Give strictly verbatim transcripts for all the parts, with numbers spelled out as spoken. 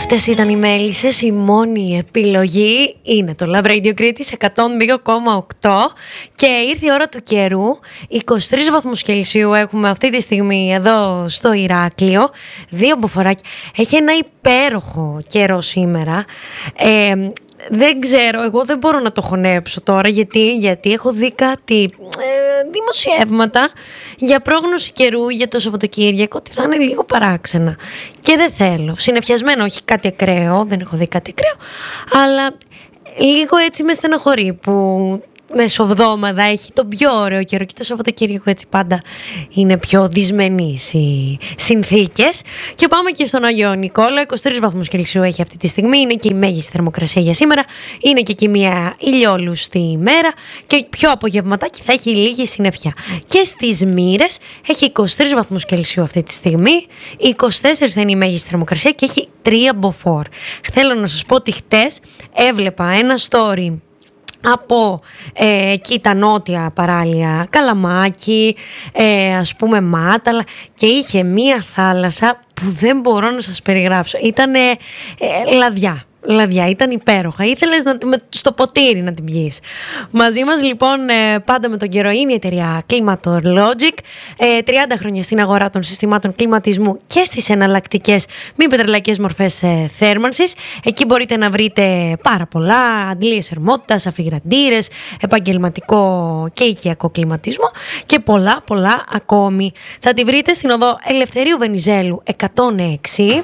Αυτές ήταν οι Μέλισσες, η μόνη επιλογή είναι το Love Radio Κρήτης εκατόν δύο κόμμα οκτώ και ήρθε η ώρα του καιρού. είκοσι τρεις βαθμούς Κελσίου έχουμε αυτή τη στιγμή εδώ στο Ηράκλειο, δύο μποφοράκια. Έχει ένα υπέροχο καιρό σήμερα. Ε, δεν ξέρω, εγώ δεν μπορώ να το χωνέψω τώρα γιατί, γιατί έχω δει κάτι ε, δημοσιεύματα για πρόγνωση καιρού για το Σαββατοκύριακο ότι θα είναι λίγο παράξενα και δεν θέλω, συννεφιασμένο, όχι κάτι ακραίο, δεν έχω δει κάτι ακραίο, αλλά λίγο έτσι με στεναχωρεί που μεσοβδόμαδα έχει τον πιο ωραίο καιρό και το Σαββατοκύριακο έτσι πάντα είναι πιο δυσμενείς οι συνθήκες. Και πάμε και στον Άγιο Νικόλαο, είκοσι τρεις βαθμούς Κελσίου έχει αυτή τη στιγμή, είναι και η μέγιστη θερμοκρασία για σήμερα, είναι και εκεί μια ηλιόλουστη ημέρα και πιο απογευματάκι θα έχει λίγη συννεφιά. Και στις Μοίρες έχει είκοσι τρεις βαθμούς Κελσίου αυτή τη στιγμή, είκοσι τέσσερα θα είναι η μέγιστη θερμοκρασία και έχει τρία μποφόρ. Θέλω να σας πω ότι χτες έβλεπα ένα story από ε, εκεί τα νότια παράλια, Καλαμάκι, ε, ας πούμε Μάταλα, και είχε μία θάλασσα που δεν μπορώ να σας περιγράψω. Ήτανε ε, λαδιά. Λαδιά, ήταν υπέροχα. Ήθελες να, με, στο ποτήρι να την πιείς. Μαζί μας λοιπόν ε, πάντα με τον καιρό είναι η εταιρεία Climatologic, ε, τριάντα χρόνια στην αγορά των συστημάτων κλιματισμού και στις εναλλακτικές μη πετρελαϊκές μορφές ε, θέρμανσης. Εκεί μπορείτε να βρείτε πάρα πολλά, αντλίες θερμότητας, αφιγραντήρες, επαγγελματικό και οικιακό κλιματισμό και πολλά πολλά ακόμη. Θα τη βρείτε στην οδό Ελευθερίου Βενιζέλου εκατόν έξι,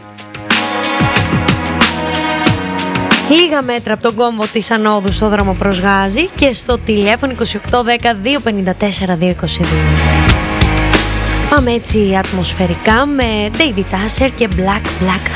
λίγα μέτρα από τον κόμβο της Ανόδου στο δρόμο προς Γάζη, και στο τηλέφωνο είκοσι οκτώ δέκα δύο πενήντα τέσσερα δύο είκοσι δύο. Πάμε έτσι ατμοσφαιρικά με David Asher και Black Black